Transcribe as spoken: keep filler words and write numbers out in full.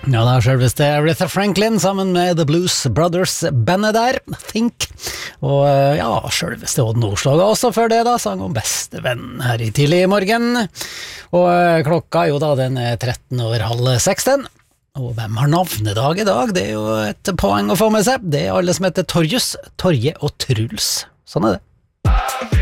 Ja, det er selveste Aretha Franklin sammen med The Blues Brothers-bandet der, Think. Og ja, selveste Odd Nordstoga også før det da, sang om bestevenn her i tidlig morgen. Og klokka er jo da den tretten over halv seksten. Og hvem har navnedag i dag? Det er jo et poeng å få med seg. Det er alle som heter Torjus, Torje og Truls. Sånn er det.